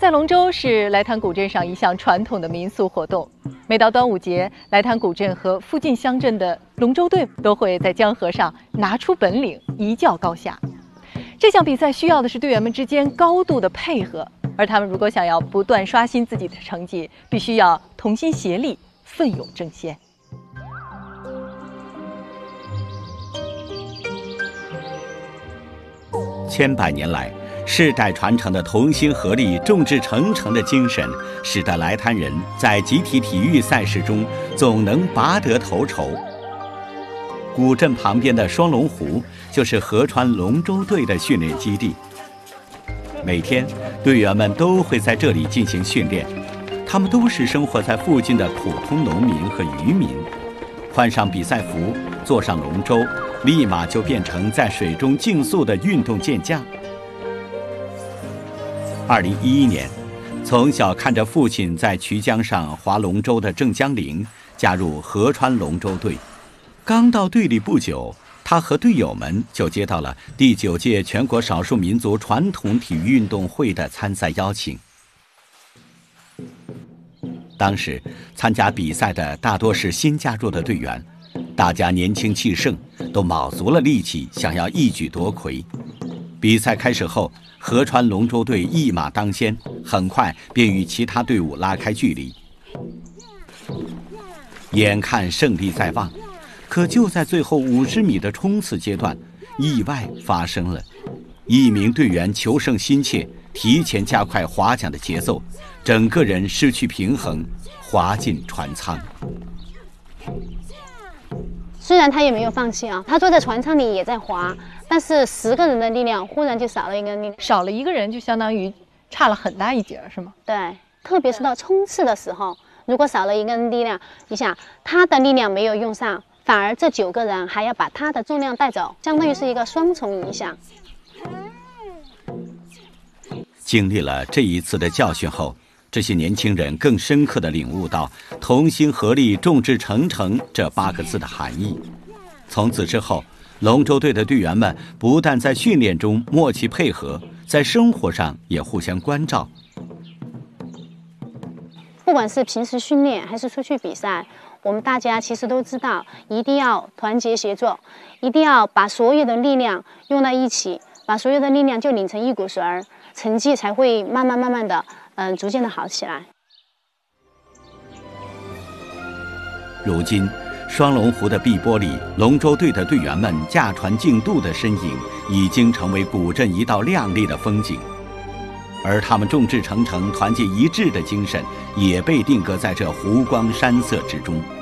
赛龙舟是来潭古镇上一项传统的民俗活动。每到端午节，来潭古镇和附近乡镇的龙舟队都会在江河上拿出本领，一较高下。这项比赛需要的是队员们之间高度的配合，而他们如果想要不断刷新自己的成绩，必须要同心协力，奋勇争先。 千百年来，世代传承的同心合力、众志成城的精神，使得来潭人在集体体育赛事中总能拔得头筹。古镇旁边的双龙湖就是合川龙舟队的训练基地。每天，队员们都会在这里进行训练。他们都是生活在附近的普通农民和渔民。换上比赛服，坐上龙舟，立马就变成在水中竞速的运动健将。2011年，从小看着父亲在衢江上划龙舟的郑江玲加入合川龙舟队。刚到队里不久，他和队友们就接到了第9届全国少数民族传统体育运动会的参赛邀请。当时参加比赛的大多是新加入的队员，大家年轻气盛，都卯足了力气想要一举夺魁。比赛开始后，合川龙舟队一马当先，很快便与其他队伍拉开距离。眼看胜利在望，可就在最后50米的冲刺阶段，意外发生了。一名队员求胜心切，提前加快划桨的节奏，整个人失去平衡，滑进船舱。 虽然他也没有放弃啊，他坐在船舱里也在划，但是10个人的力量忽然就少了一个力量， 少了一个人就相当于差了很大一截，是吗？ 对，特别是到冲刺的时候，如果少了一个人力量，你想他的力量没有用上，反而这9个人还要把他的重量带走，相当于是一个双重影响。 经历了这一次的教训后，这些年轻人更深刻地领悟到同心合力、众志成城这8个字的含义。从此之后，龙舟队的队员们不但在训练中默契配合，在生活上也互相关照。 不管是平时训练还是出去比赛，我们大家其实都知道，一定要团结协作，一定要把所有的力量用在一起，把所有的力量就拧成一股绳儿，成绩才会慢慢的逐渐的好起来。 如今，双龙湖的碧波里，龙舟队的队员们驾船竞渡的身影，已经成为古镇一道亮丽的风景。而他们众志成城、团结一致的精神，也被定格在这湖光山色之中。